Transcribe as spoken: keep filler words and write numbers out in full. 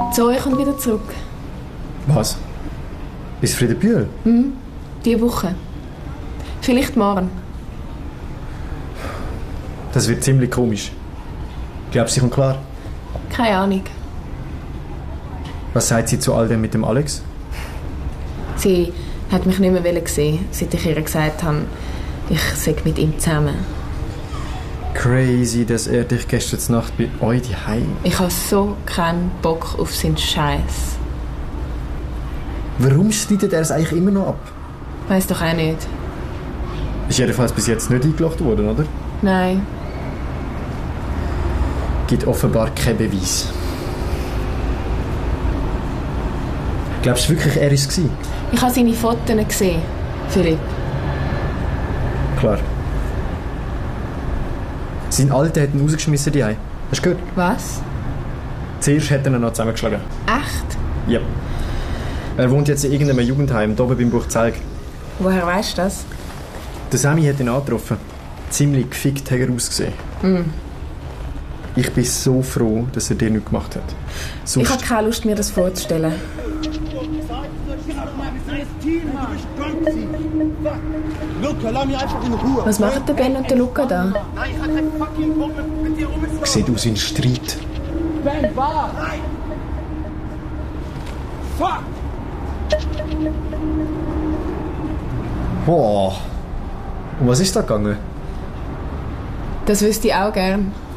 Zoe kommt wieder zurück. Was? Bis Friedenbühl? Mhm, diese Woche. Vielleicht morgen. Das wird ziemlich komisch. Glaubst du, sie kommt klar? Keine Ahnung. Was sagt sie zu all dem mit dem Alex? Sie hat mich nicht mehr sehen, seit ich ihr gesagt habe, ich sei mit ihm zusammen. Crazy, dass er dich gestern Nacht bei euch daheim. Ich habe so keinen Bock auf seinen Scheiß. Warum schneidet er es eigentlich immer noch ab? Weiss doch auch nicht. Ist jedenfalls bis jetzt nicht eingelacht worden, oder? Nein. Gibt offenbar keinen Beweis. Glaubst du wirklich, er war es? Ich habe seine Fotos gesehen, Philipp. Klar. Sein Alter hat ihn rausgeschmissen, die Hast du gehört? Was? Zuerst hat er ihn noch zusammengeschlagen. Echt? Ja. Er wohnt jetzt in irgendeinem Jugendheim, hier oben beim Buchzelg. Woher weisst du das? Der Sammy hat ihn angetroffen. Ziemlich gefickt hat er ausgesehen. Mm. Ich bin so froh, dass er dir nichts gemacht hat. Sonst... Ich habe keine Lust, mir das vorzustellen. Was machen der Ben und der Luca da? Sieht aus wie ein Streit. Ben, warte! Nein! Fuck! Boah. Um was ist da gegangen? Das wüsste ich auch gern.